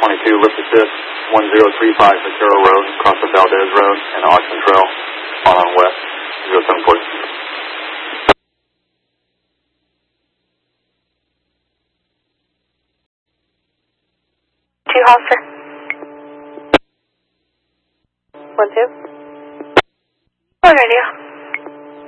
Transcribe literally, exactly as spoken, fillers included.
twenty-two, lift assist, one zero three five Ventura Road, across the Valdez Road, and Oxen Trail, on on west, zero seven four. Two Holster. One two. One radio.